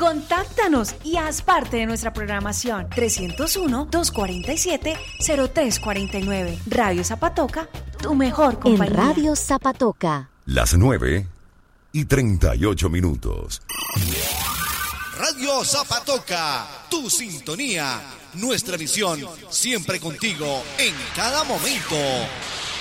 Contáctanos y haz parte de nuestra programación. 301-247-0349. Radio Zapatoca, tu mejor compañía. En Radio Zapatoca. Las 9:38. Radio Zapatoca, tu sintonía, nuestra visión, siempre contigo, en cada momento.